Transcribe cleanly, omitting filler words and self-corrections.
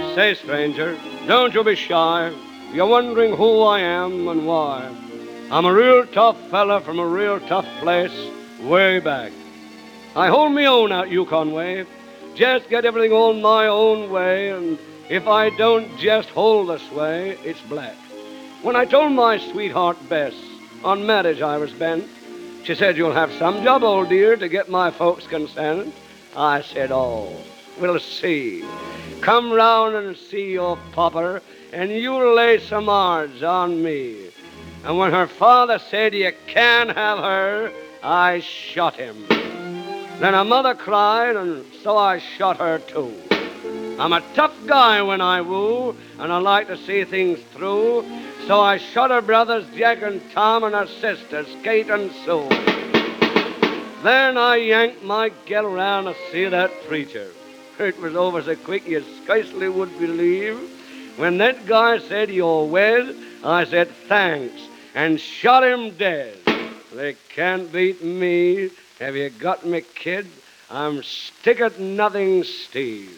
Say, stranger, don't you be shy. You're wondering who I am and why. I'm a real tough fella from a real tough place way back. I hold me own out Yukon way. Just get everything on my own way, and if I don't just hold the sway, it's black. When I told my sweetheart Bess on marriage I was bent, she said, you'll have some job, old dear, to get my folks' consent. I said, oh, we'll see. Come round and see your popper, and you'll lay some odds on me. And when her father said you can't have her, I shot him. Then her mother cried, and so I shot her too. I'm a tough guy when I woo, and I like to see things through. So I shot her brothers Jack and Tom and her sisters Kate and Sue. Then I yanked my gal around to see that preacher. It was over so quick you scarcely would believe. When that guy said, you're wed, I said, thanks, and shot him dead. They can't beat me. Have you got me, kid? I'm stick-at-nothing Steve.